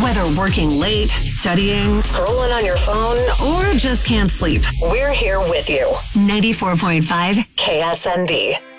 Whether working late, studying, scrolling on your phone, or just can't sleep, we're here with you. 94.5 KSMB.